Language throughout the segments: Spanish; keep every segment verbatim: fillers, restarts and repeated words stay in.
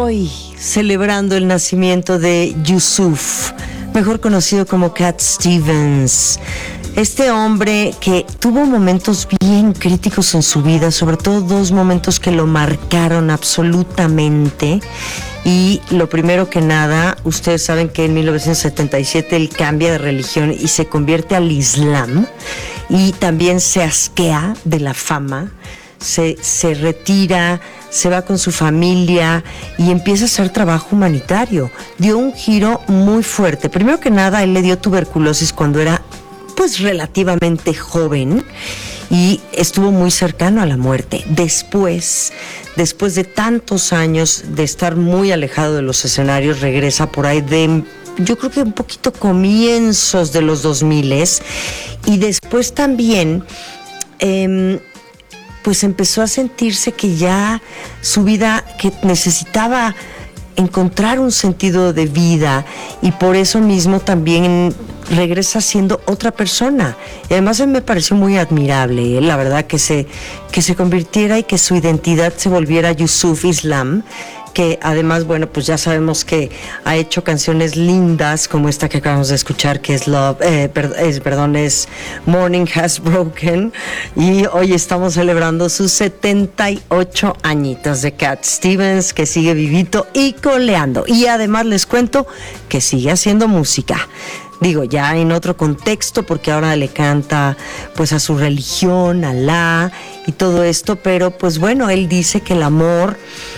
hoy celebrando el nacimiento de Yusuf, mejor conocido como Cat Stevens. Este hombre que tuvo momentos bien críticos en su vida, sobre todo dos momentos que lo marcaron absolutamente. Y lo primero que nada, ustedes saben que en mil novecientos setenta y siete él cambia de religión y se convierte al Islam, y también se asquea de la fama, se, se retira, se va con su familia y empieza a hacer trabajo humanitario. Dio un giro muy fuerte. Primero que nada, él le dio tuberculosis cuando era pues relativamente joven y estuvo muy cercano a la muerte. Después, después de tantos años de estar muy alejado de los escenarios, regresa por ahí de, yo creo que un poquito comienzos de los dos miles, y después también eh, pues empezó a sentirse que ya su vida, que necesitaba encontrar un sentido de vida, y por eso mismo también regresa siendo otra persona. Y además a mí me pareció muy admirable, ¿eh? La verdad, que se, que se convirtiera y que su identidad se volviera Yusuf Islam, que además, bueno, pues ya sabemos que ha hecho canciones lindas como esta que acabamos de escuchar, que es Love, eh, per, es, perdón, es Morning Has Broken, y hoy estamos celebrando sus setenta y ocho añitos de Cat Stevens, que sigue vivito y coleando, y además les cuento que sigue haciendo música. Digo, ya en otro contexto, porque ahora le canta pues a su religión, a Alá y todo esto, pero pues bueno, él dice que el amor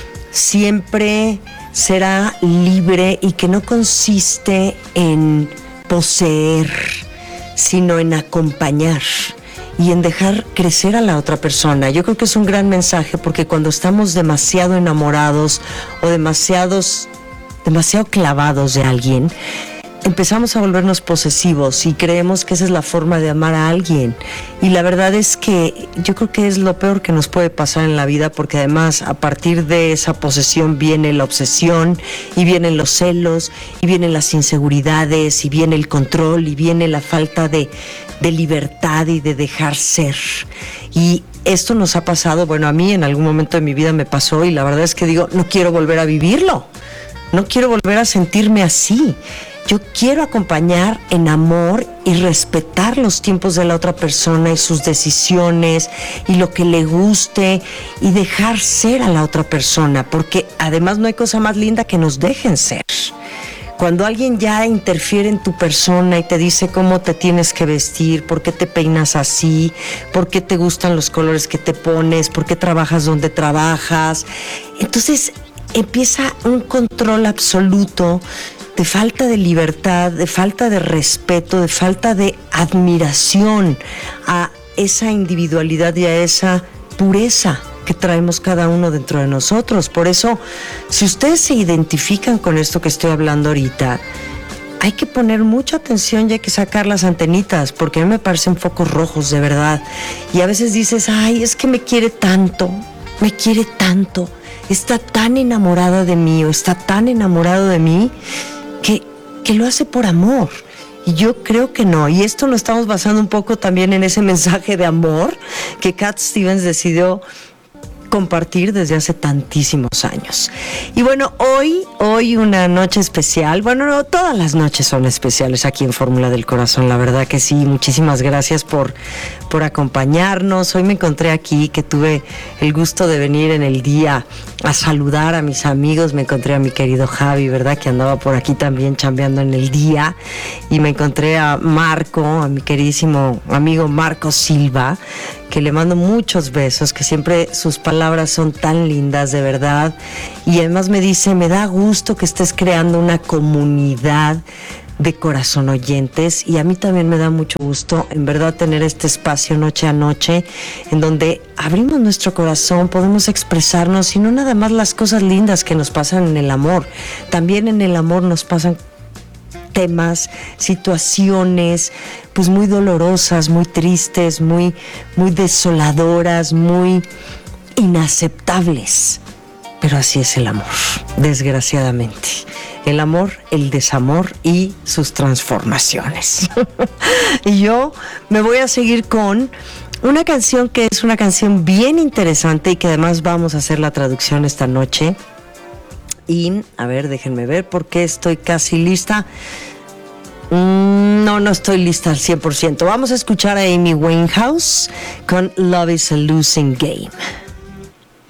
siempre será libre y que no consiste en poseer, sino en acompañar y en dejar crecer a la otra persona. Yo creo que es un gran mensaje, porque cuando estamos demasiado enamorados o demasiados, demasiado clavados de alguien, empezamos a volvernos posesivos y creemos que esa es la forma de amar a alguien. Y la verdad es que yo creo que es lo peor que nos puede pasar en la vida, porque además a partir de esa posesión viene la obsesión, y vienen los celos, y vienen las inseguridades, y viene el control, y viene la falta de, de libertad y de dejar ser. Y esto nos ha pasado, bueno, a mí en algún momento de mi vida me pasó, y la verdad es que digo, no quiero volver a vivirlo, no quiero volver a sentirme así. Yo quiero acompañar en amor y respetar los tiempos de la otra persona y sus decisiones y lo que le guste, y dejar ser a la otra persona, porque además no hay cosa más linda que nos dejen ser. Cuando alguien ya interfiere en tu persona y te dice cómo te tienes que vestir, por qué te peinas así, por qué te gustan los colores que te pones, por qué trabajas donde trabajas, entonces empieza un control absoluto, de falta de libertad, de falta de respeto, de falta de admiración a esa individualidad y a esa pureza que traemos cada uno dentro de nosotros. Por eso, si ustedes se identifican con esto que estoy hablando ahorita, hay que poner mucha atención y hay que sacar las antenitas, porque a mí me parecen focos rojos, de verdad. Y a veces dices, ay, es que me quiere tanto, me quiere tanto, está tan enamorada de mí o está tan enamorado de mí, que, que lo hace por amor. Y yo creo que no, y esto lo estamos basando un poco también en ese mensaje de amor que Cat Stevens decidió compartir desde hace tantísimos años. Y bueno, hoy, hoy una noche especial. Bueno, no, todas las noches son especiales aquí en Fórmula del Corazón, la verdad que sí. Muchísimas gracias por, por acompañarnos. Hoy me encontré aquí, que tuve el gusto de venir en el día a saludar a mis amigos. Me encontré a mi querido Javi, ¿verdad?, que andaba por aquí también chambeando en el día. Y me encontré a Marco, a mi queridísimo amigo Marco Silva, que le mando muchos besos, que siempre sus palabras son tan lindas, de verdad. Y además me dice, me da gusto que estés creando una comunidad de corazón oyentes, y a mí también me da mucho gusto, en verdad, tener este espacio noche a noche, en donde abrimos nuestro corazón, podemos expresarnos, y no nada más las cosas lindas que nos pasan en el amor, también en el amor nos pasan temas, situaciones pues muy dolorosas, muy tristes, muy, muy desoladoras, muy inaceptables. Pero así es el amor, desgraciadamente. El amor, el desamor y sus transformaciones. Y yo me voy a seguir con una canción que es una canción bien interesante y que además vamos a hacer la traducción esta noche. y, a ver, déjenme ver porque estoy casi lista. Mm, no, no estoy lista al cien por ciento. Vamos a escuchar a Amy Winehouse con Love is a Losing Game.